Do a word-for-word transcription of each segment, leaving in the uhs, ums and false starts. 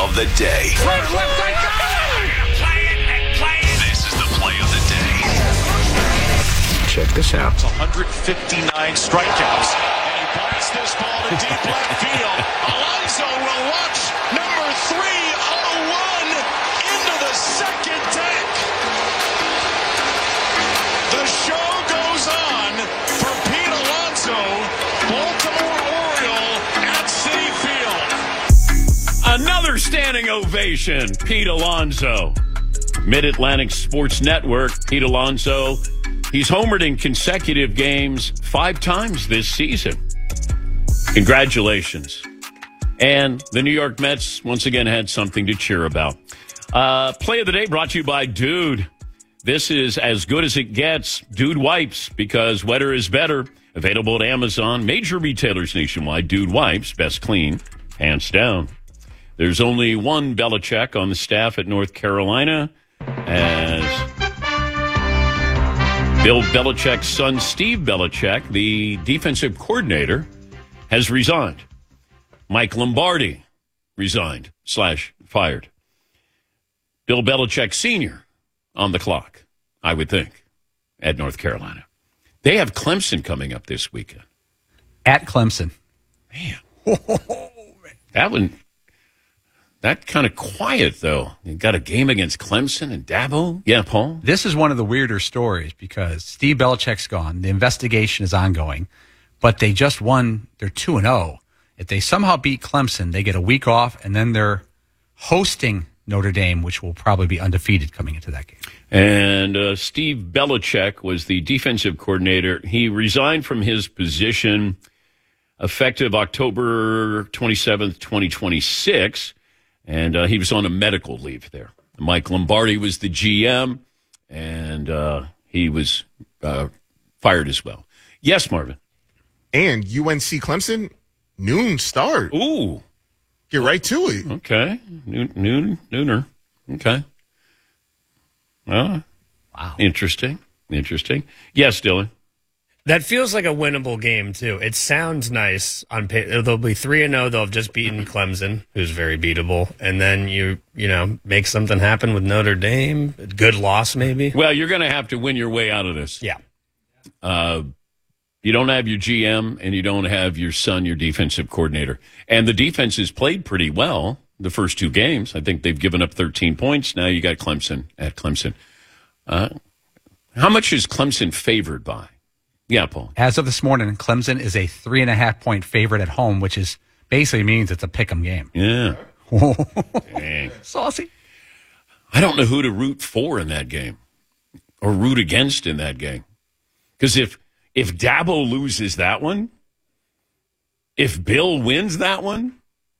of the day. Play it and play it. This is the play of the day. Check this out. It's one hundred fifty-nine strikeouts. And he blasts this ball to deep left field. Alonso will watch number three oh one into the second deck. The show goes on for Pete Alonso, Baltimore Oriole at Citi Field. Another standing ovation, Pete Alonso. Mid-Atlantic Sports Network, Pete Alonso. He's homered in consecutive games five times this season. Congratulations. And the New York Mets once again had something to cheer about. Uh, play of the day brought to you by Dude. This is as good as it gets. Dude wipes, because wetter is better. Available at Amazon, major retailers nationwide. Dude wipes, best clean, hands down. There's only one Belichick on the staff at North Carolina, as Bill Belichick's son, Steve Belichick, the defensive coordinator, has resigned. Mike Lombardi resigned slash fired. Bill Belichick Senior on the clock, I would think, at North Carolina. They have Clemson coming up this weekend. At Clemson. Man. That one, that kind of quiet, though. You got a game against Clemson and Dabo. Yeah, Paul? This is one of the weirder stories because Steve Belichick's gone. The investigation is ongoing, but they just won. They're two and oh. If they somehow beat Clemson, they get a week off, and then they're hosting Notre Dame, which will probably be undefeated coming into that game. And uh, Steve Belichick was the defensive coordinator. He resigned from his position effective October twenty-seventh, twenty twenty-six, and uh, he was on a medical leave there. Mike Lombardi was the G M, and uh, he was uh, fired as well. Yes, Marvin. And U N C Clemson, noon start. Ooh. Get right to it. Okay. Noon, noon, nooner. Okay. Oh, wow. Interesting. Interesting. Yes, Dylan. That feels like a winnable game, too. It sounds nice on paper. They'll be three and oh. They'll have just beaten Clemson, who's very beatable. And then you, you know, make something happen with Notre Dame. Good loss, maybe. Well, you're going to have to win your way out of this. Yeah. Uh, you don't have your G M, and you don't have your son, your defensive coordinator. And the defense has played pretty well the first two games. I think they've given up thirteen points. Now you got Clemson at Clemson. Uh, how much is Clemson favored by? Yeah, Paul. As of this morning, Clemson is a three and a half point favorite at home, which is basically means it's a pick'em game. Yeah. Dang. Saucy. I don't know who to root for in that game or root against in that game. Because if if Dabo loses that one, if Bill wins that one,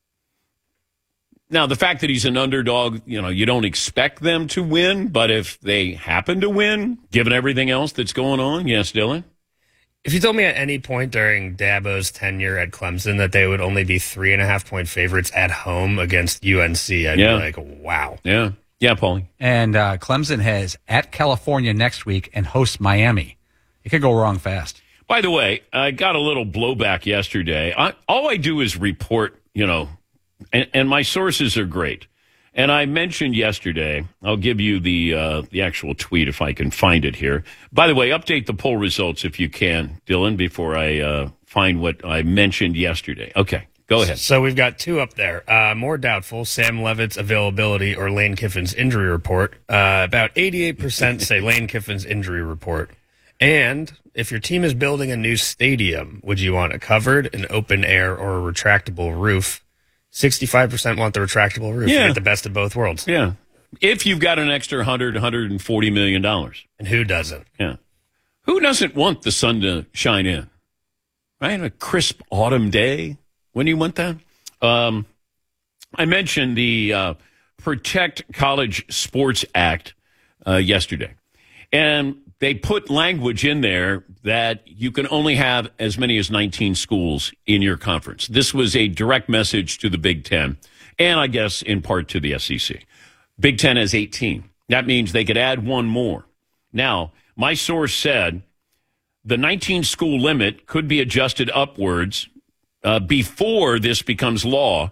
now the fact that he's an underdog, you know, you don't expect them to win, but if they happen to win, given everything else that's going on, yes, Dylan? If you told me at any point during Dabo's tenure at Clemson that they would only be three and a half point favorites at home against U N C, I'd yeah. be like, wow. Yeah. Yeah, Paulie. And uh, Clemson has at California next week and hosts Miami. It could go wrong fast. By the way, I got a little blowback yesterday. I, all I do is report, you know, and, and my sources are great. And I mentioned yesterday, I'll give you the uh, the actual tweet if I can find it here. By the way, update the poll results if you can, Dylan, before I uh, find what I mentioned yesterday. Okay, go ahead. So we've got two up there. Uh, more doubtful, Sam Levitt's availability or Lane Kiffin's injury report. Uh, about eighty-eight percent say Lane Kiffin's injury report. And if your team is building a new stadium, would you want a covered, an open air, or a retractable roof? sixty-five percent want the retractable roof. Yeah. You get the best of both worlds. Yeah. If you've got an extra one hundred, one hundred forty million dollars. And who doesn't? Yeah. Who doesn't want the sun to shine in? Right? A crisp autumn day. When you want that? Um, I mentioned the uh, Protect College Sports Act uh, yesterday. And they put language in there that you can only have as many as nineteen schools in your conference. This was a direct message to the Big Ten, and I guess in part to the S E C. Big Ten has eighteen. That means they could add one more. Now, my source said the nineteen-school limit could be adjusted upwards uh, before this becomes law,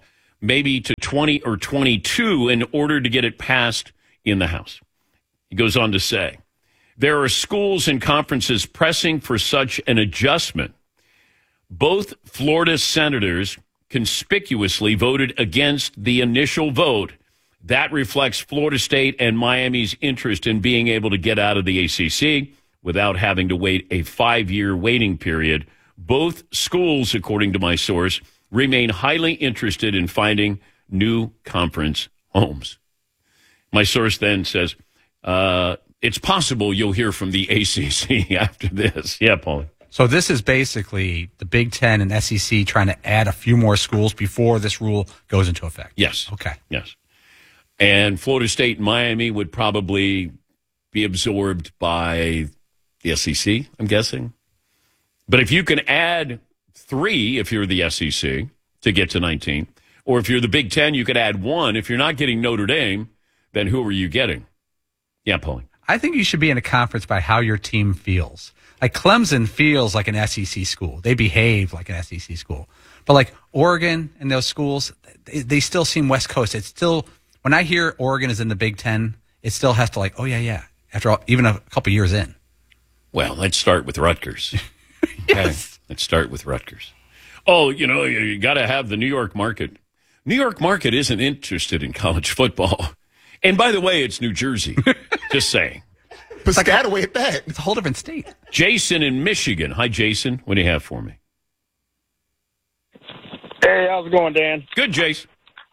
maybe to twenty or twenty-two in order to get it passed in the House. He goes on to say, there are schools and conferences pressing for such an adjustment. Both Florida senators conspicuously voted against the initial vote. That reflects Florida State and Miami's interest in being able to get out of the A C C without having to wait a five-year waiting period. Both schools, according to my source, remain highly interested in finding new conference homes. My source then says, uh, it's possible you'll hear from the A C C after this. Yeah, Paulie. So this is basically the Big Ten and S E C trying to add a few more schools before this rule goes into effect. Yes. Okay. Yes. And Florida State and Miami would probably be absorbed by the S E C, I'm guessing. But if you can add three, if you're the S E C, to get to nineteen, or if you're the Big Ten, you could add one. If you're not getting Notre Dame, then who are you getting? Yeah, Paulie. I think you should be in a conference by how your team feels. Like Clemson feels like an S E C school. They behave like an S E C school. But like Oregon and those schools, they, they still seem West Coast. It's still, when I hear Oregon is in the Big Ten, it still has to like, oh, yeah, yeah, after all, even a couple years in. Well, let's start with Rutgers. Yes. Okay, let's start with Rutgers. Oh, you know, you, you got to have the New York market. New York market isn't interested in college football. And by the way, it's New Jersey. Just saying. Piscataway at that. It's a whole different state. Jason in Michigan. Hi, Jason. What do you have for me? Hey, how's it going, Dan? Good, Jason.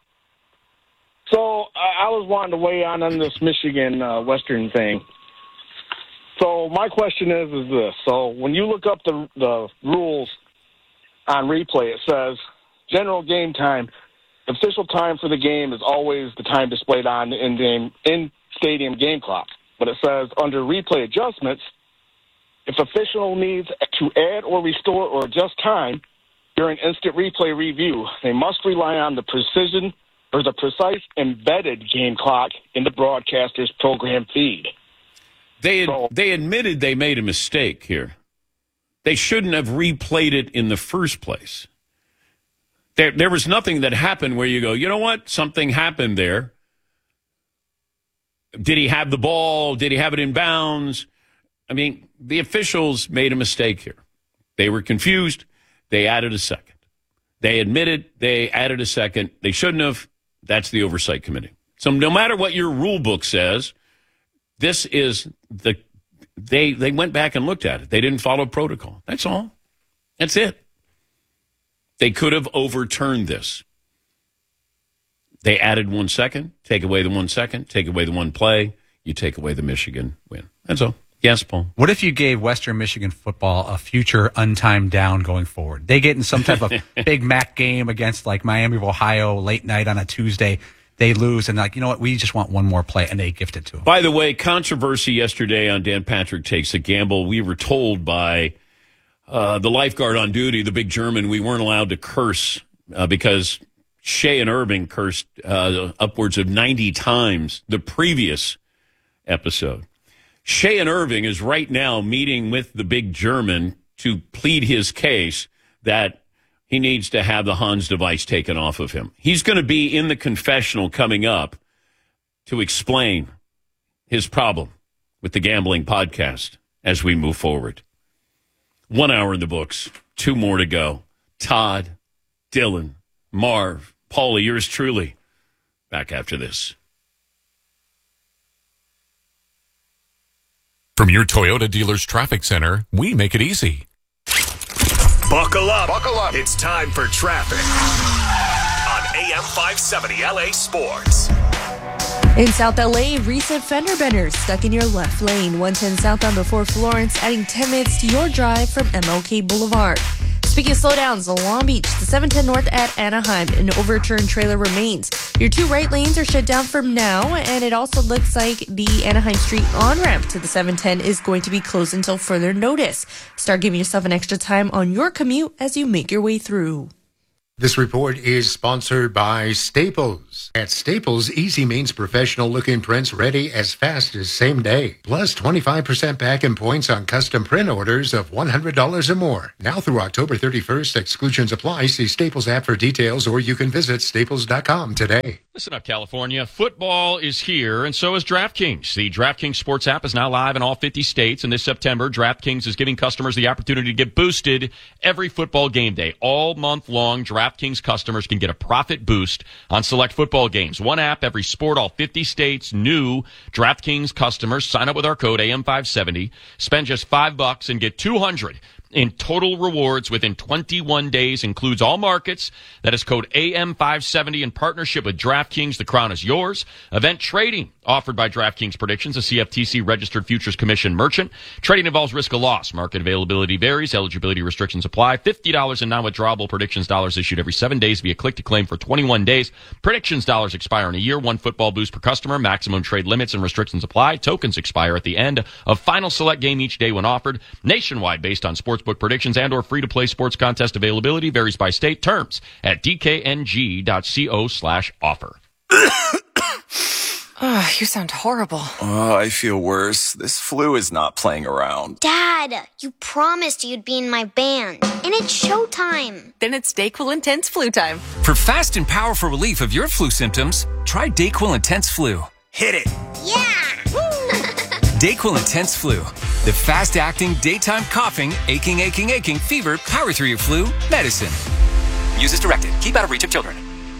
So I, I was wanting to weigh on on this Michigan uh, Western thing. So my question is, is this. So when you look up the, the rules on replay, it says general game time. Official time for the game is always the time displayed on the in-game, in-stadium game clock. But it says under replay adjustments, if official needs to add or restore or adjust time during instant replay review, they must rely on the precision or the precise embedded game clock in the broadcaster's program feed. They So- they admitted they made a mistake here. They shouldn't have replayed it in the first place. There, there was nothing that happened where you go, you know what? Something happened there. Did he have the ball? Did he have it in bounds? I mean, the officials made a mistake here. They were confused. They added a second. They admitted they added a second. They shouldn't have. That's the oversight committee. So no matter what your rule book says, this is the they they went back and looked at it. They didn't follow protocol. That's all. That's it. They could have overturned this. They added one second, take away the one second, take away the one play, you take away the Michigan win. That's all. Yes, Paul. What if you gave Western Michigan football a future untimed down going forward? They get in some type of Big Mac game against like Miami of Ohio late night on a Tuesday. They lose and like, you know what? We just want one more play, and they gift it to them. By the way, controversy yesterday on Dan Patrick Takes a Gamble. We were told by uh, the lifeguard on duty, the big German, we weren't allowed to curse uh, because Shea and Irving cursed uh, upwards of ninety times the previous episode. Shea and Irving is right now meeting with the big German to plead his case that he needs to have the Hans device taken off of him. He's going to be in the confessional coming up to explain his problem with the gambling podcast as we move forward. One hour in the books, two more to go. Todd, Dylan, Marv, Paulie, yours truly. Back after this. From your Toyota dealer's traffic center, we make it easy. Buckle up. Buckle up. It's time for traffic on A M five seventy L A Sports. In South L A, recent fender benders stuck in your left lane. one ten southbound before Florence, adding ten minutes to your drive from M L K Boulevard. Speaking of slowdowns, Long Beach, the seven ten north at Anaheim, an overturned trailer remains. Your two right lanes are shut down from now, and it also looks like the Anaheim Street on-ramp to the seven ten is going to be closed until further notice. Start giving yourself an extra time on your commute as you make your way through. This report is sponsored by Staples. clothes. At Staples, Easy means professional-looking prints ready as fast as same day. Plus twenty-five percent back in points on custom print orders of one hundred dollars or more. Now through October thirty-first, exclusions apply. See Staples app for details, or you can visit staples dot com today. Listen up, California. Football is here, and so is DraftKings. The DraftKings Sports app is now live in all fifty states, and this September, DraftKings is giving customers the opportunity to get boosted every football game day. All month long, DraftKings customers can get a profit boost on select football games. One app, every sport, all fifty states. New DraftKings customers sign up with our code A M five seventy, spend just five bucks, and get two hundred in total rewards within twenty-one days. Includes all markets. That is code A M five seventy in partnership with DraftKings. The crown is yours. Event trading offered by DraftKings Predictions, a C F T C registered futures commission merchant. Trading involves risk of loss. Market availability varies. Eligibility restrictions apply. fifty dollars in non-withdrawable predictions dollars issued every seven days via click to claim for twenty-one days. Predictions dollars expire in a year. One football boost per customer. Maximum trade limits and restrictions apply. Tokens expire at the end of final select game each day when offered. Nationwide based on sportsbook predictions and or free-to-play sports contest availability varies by state. Terms at d k n g dot co slash offer. Oh, you sound horrible. Oh, I feel worse. This flu is not playing around. Dad, you promised you'd be in my band. And it's showtime. Then it's DayQuil Intense Flu time. For fast and powerful relief of your flu symptoms, try DayQuil Intense Flu. Hit it. Yeah. DayQuil Intense Flu. The fast-acting, daytime coughing, aching, aching, aching, fever, power through your flu medicine. Use as directed. Keep out of reach of children.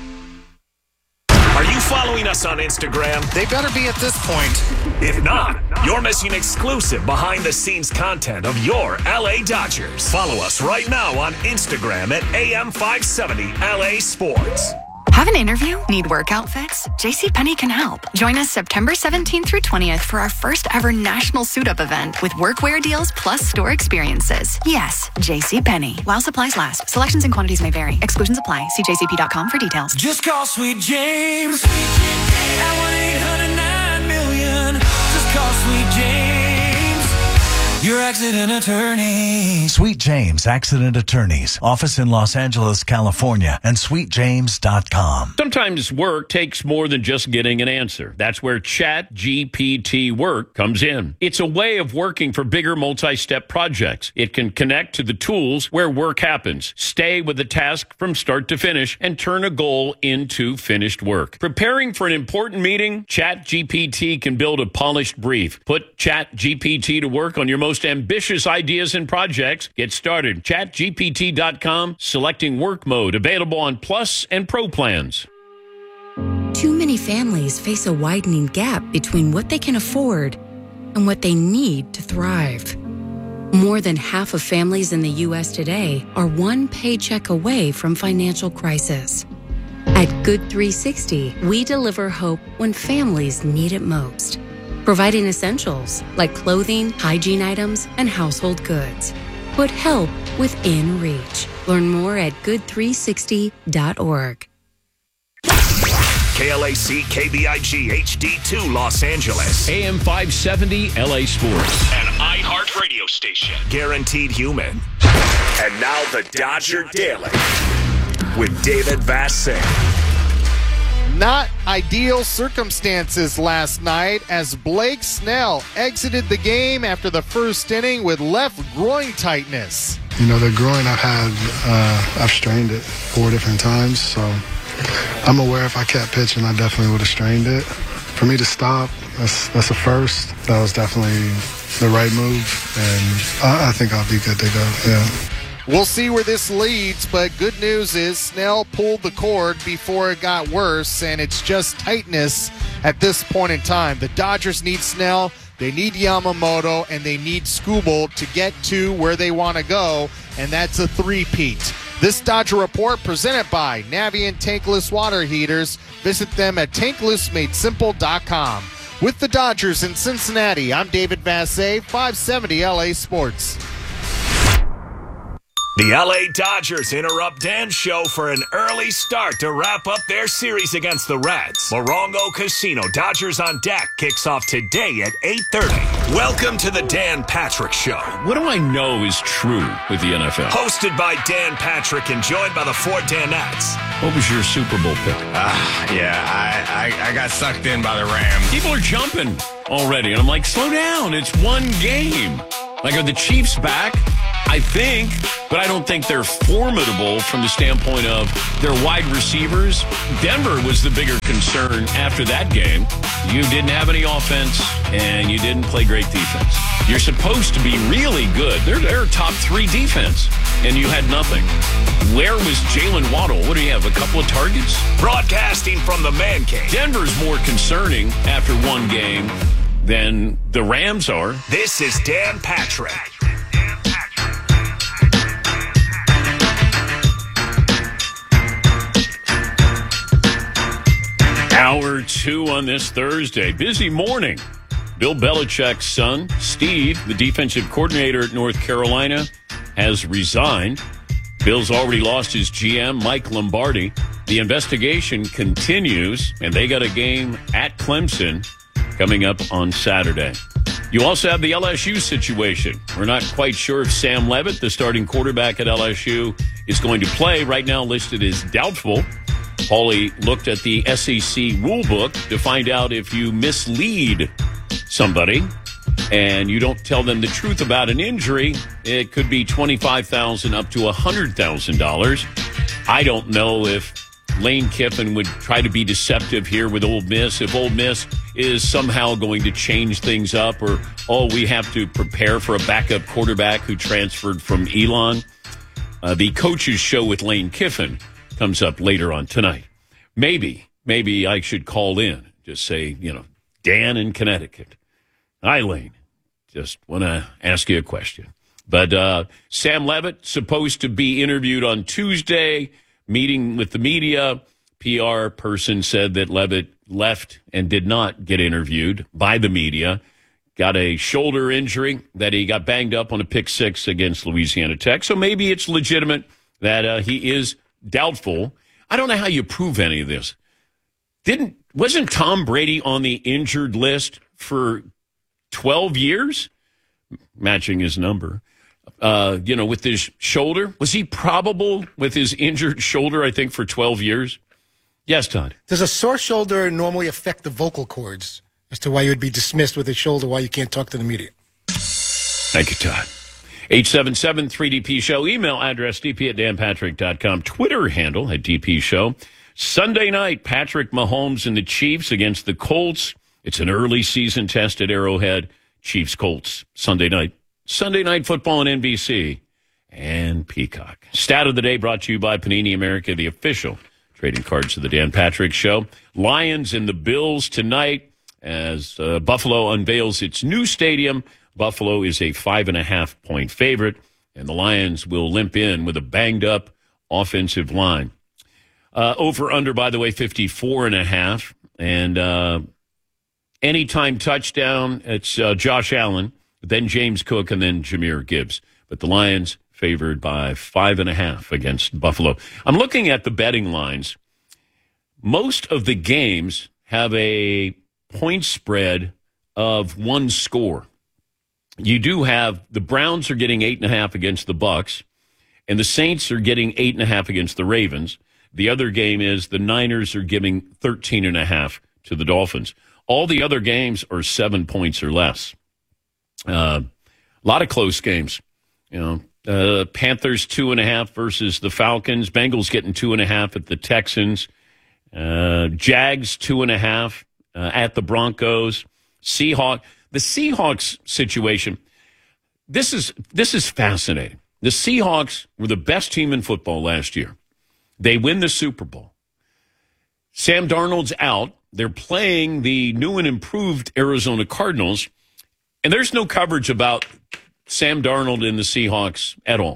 Are you following us on Instagram? They better be at this point. If not, you're missing exclusive behind-the-scenes content of your L A Dodgers. Follow us right now on Instagram at A M five seventy L A Sports. Have an interview? Need work outfits? JCPenney can help. Join us September seventeenth through twentieth for our first ever national suit-up event with workwear deals plus store experiences. Yes, JCPenney. While supplies last. Selections and quantities may vary. Exclusions apply. See j c p dot com for details. Just call Sweet James at one eight hundred nine million. Just call Sweet James, your accident attorney. Sweet James Accident Attorneys. Office in Los Angeles, California, and sweet james dot com. Sometimes work takes more than just getting an answer. That's where Chat G P T Work comes in. It's a way of working for bigger multi-step projects. It can connect to the tools where work happens, stay with the task from start to finish, and turn a goal into finished work. Preparing for an important meeting? Chat G P T can build a polished brief. Put Chat G P T to work on your most ambitious ideas and projects. Get started. chat G P T dot com. Selecting work mode. Available on Plus and Pro plans. Too many families face a widening gap between what they can afford and what they need to thrive. More than half of families in the U S today are one paycheck away from financial crisis. At Good three sixty, we deliver hope when families need it most, providing essentials like clothing, hygiene items, and household goods. Put help within reach. Learn more at good three sixty dot org. K L A C K B I G H D two Los Angeles. A M five seventy L A Sports. An iHeart radio station. Guaranteed human. And now the Dodger Daily with David Vassegh. Not ideal circumstances last night as Blake Snell exited the game after the first inning with left groin tightness. You know, the groin I've had, uh, I've strained it four different times, so I'm aware if I kept pitching, I definitely would have strained it. For me to stop, that's, that's a first. That was definitely the right move, and I, I think I'll be good to go, yeah. We'll see where this leads, but good news is Snell pulled the cord before it got worse, and it's just tightness at this point in time. The Dodgers need Snell, they need Yamamoto, and they need Skubal to get to where they want to go, and that's a three-peat. This Dodger Report presented by Navient Tankless Water Heaters. Visit them at tankless made simple dot com. With the Dodgers in Cincinnati, I'm David Vassegh, five seventy L A Sports. The L A Dodgers interrupt Dan's show for an early start to wrap up their series against the Reds. Morongo Casino, Dodgers on deck, kicks off today at eight thirty. Welcome to the Dan Patrick Show. What do I know is true with the N F L? Hosted by Dan Patrick and joined by the four Danettes. What was your Super Bowl pick? Uh, yeah, I, I, I got sucked in by the Rams. People are jumping already, and I'm like, slow down. It's one game. Like, are the Chiefs back? I think, but I don't think they're formidable from the standpoint of their wide receivers. Denver was the bigger concern after that game. You didn't have any offense, and you didn't play great defense. You're supposed to be really good. They're, they're a top three defense, and you had nothing. Where was Jalen Waddle? What do you have, a couple of targets? Broadcasting from the Man Cave. Denver's more concerning after one game than the Rams are. This is Dan Patrick. Hour two on this Thursday. Busy morning. Bill Belichick's son, Steve, the defensive coordinator at North Carolina, has resigned. Bill's already lost his G M, Mike Lombardi. The investigation continues, and they got a game at Clemson coming up on Saturday. You also have the L S U situation. We're not quite sure if Sam Leavitt, the starting quarterback at L S U, is going to play. Right now listed as doubtful. Paulie looked at the S E C rulebook to find out if you mislead somebody and you don't tell them the truth about an injury, it could be twenty-five thousand dollars up to one hundred thousand dollars. I don't know if Lane Kiffin would try to be deceptive here with Ole Miss, if Ole Miss is somehow going to change things up, or, oh, we have to prepare for a backup quarterback who transferred from Elon. Uh, the coach's show with Lane Kiffin comes up later on tonight. Maybe, maybe I should call in. Just say, you know, Dan in Connecticut. Hi, Lane. Just want to ask you a question. But uh, Sam Leavitt, supposed to be interviewed on Tuesday, meeting with the media. P R person said that Leavitt left and did not get interviewed by the media. Got a shoulder injury that he got banged up on a pick six against Louisiana Tech. So maybe it's legitimate that uh, he is doubtful. I don't know how you prove any of this. Didn't wasn't Tom Brady on the injured list for twelve years? Matching his number. Uh, you know, with his shoulder. Was he probable with his injured shoulder, I think, for twelve years? Yes, Todd. Does a sore shoulder normally affect the vocal cords as to why you would be dismissed with a shoulder, why you can't talk to the media? Thank you, Todd. eight seven seven three D P Show. Email address d p at dan patrick dot com. Twitter handle at D P Show. Sunday night, Patrick Mahomes and the Chiefs against the Colts. It's an early season test at Arrowhead. Chiefs-Colts, Sunday night. Sunday Night Football on N B C and Peacock. Stat of the day brought to you by Panini America, the official trading cards of the Dan Patrick Show. Lions and the Bills tonight as uh, Buffalo unveils its new stadium. Buffalo is a five and a half point favorite, and the Lions will limp in with a banged up offensive line. Uh, over under, by the way, fifty-four and a half, and uh, anytime touchdown, it's uh, Josh Allen, then James Cook, and then Jahmyr Gibbs. But the Lions favored by five and a half against Buffalo. I'm looking at the betting lines. Most of the games have a point spread of one score. You do have the Browns are getting eight and a half against the Bucks, and the Saints are getting eight and a half against the Ravens. The other game is the Niners are giving thirteen and a half to the Dolphins. All the other games are seven points or less. Uh, a lot of close games. You know, uh, Panthers two and a half versus the Falcons. Bengals getting two and a half at the Texans. Uh, Jags two and a half uh, at the Broncos. Seahawks. The Seahawks situation. This is this is fascinating. The Seahawks were the best team in football last year. They win the Super Bowl. Sam Darnold's out. They're playing the new and improved Arizona Cardinals, and there's no coverage about Sam Darnold and the Seahawks at all.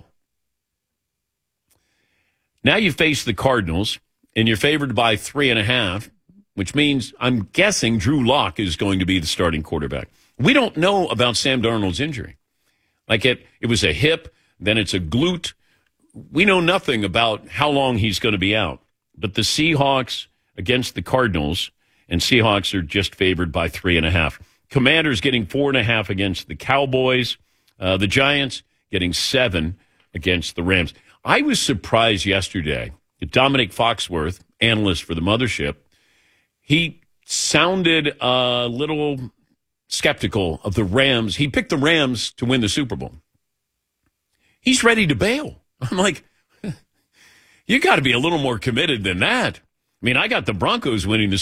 Now you face the Cardinals, and you're favored by three and a half, which means I'm guessing Drew Lock is going to be the starting quarterback. We don't know about Sam Darnold's injury. Like it, it was a hip, then it's a glute, we know nothing about how long he's going to be out. But the Seahawks against the Cardinals, and Seahawks are just favored by three and a half. Commanders getting four and a half against the Cowboys. Uh, the Giants getting seven against the Rams. I was surprised yesterday that Dominic Foxworth, analyst for the Mothership, he sounded a little skeptical of the Rams. He picked the Rams to win the Super Bowl. He's ready to bail. I'm like, you got to be a little more committed than that. I mean, I got the Broncos winning the